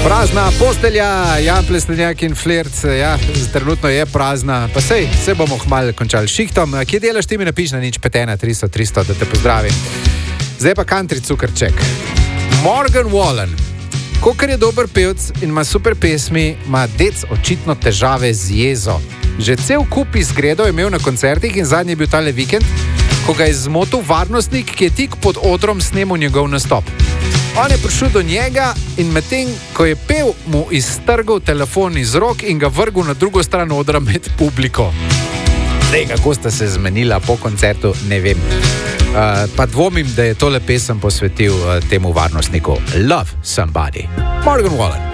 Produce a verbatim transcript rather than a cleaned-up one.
Prazna postelja, Jan Plestenjak in Flirt, ja, trenutno je prazna, pa sej, se bomo hmalo končali šihtom. Kje delaš, ti mi napiš na nič pet ena tristo tristo, da te pozdravim. Zdaj pa country cukrček. Morgan Wallen. Kokor je dober pevc in ima super pesmi, ima dec očitno težave z jezo. Že cel kup izgredov je imel na koncertih in zadnji je bil tale vikend, ko ga je zmotil varnostnik, ki je tik pod odrom snemal njegov nastop. On je prišel do njega in medtem, ko je pel, mu iztrgal telefon iz rok in ga vrgel na drugo stran odra med publiko. Zdaj, kako sta se zmenila po koncertu, ne vem. Uh, pa dvomim, da je tole pesem posvetil uh, temu varnostniku. Love Somebody. Morgan Wallen.